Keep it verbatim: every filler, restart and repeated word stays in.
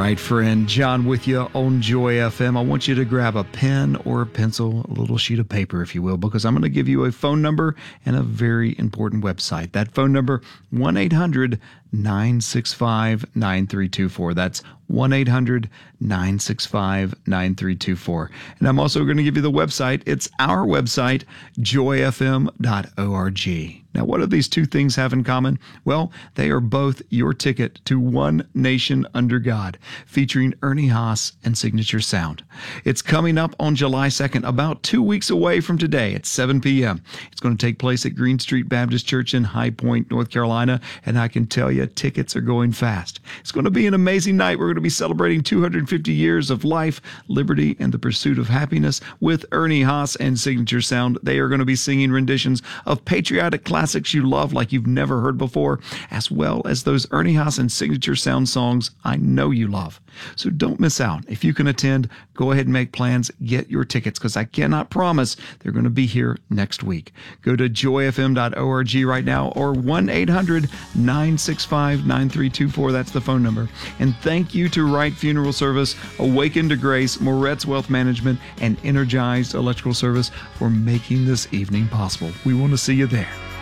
right, friend. John with you on Joy F M. I want you to grab a pen or a pencil, a little sheet of paper, if you will, because I'm going to give you a phone number and a very important website. That phone number, one eight hundred nine six five nine three two four. That's one eight hundred nine six five nine three two four. And I'm also going to give you the website. It's our website, joy f m dot org. Now, what do these two things have in common? Well, they are both your ticket to One Nation Under God, featuring Ernie Haas and Signature Sound. It's coming up on July second, about two weeks away from today at seven p.m. It's going to take place at Green Street Baptist Church in High Point, North Carolina, and I can tell you, tickets are going fast. It's going to be an amazing night. We're going to be celebrating two hundred fifty years of life, liberty, and the pursuit of happiness with Ernie Haas and Signature Sound. They are going to be singing renditions of patriotic classics you love like you've never heard before, as well as those Ernie Haas and Signature Sound songs I know you love. So don't miss out. If you can attend, go ahead and make plans. Get your tickets, because I cannot promise they're going to be here next week. Go to joy f m dot org right now, or one eight hundred nine six five nine three two four. That's the phone number. And thank you to Wright Funeral Service, Awaken to Grace, Moretz Wealth Management, and Energized Electrical Service for making this evening possible. We want to see you there.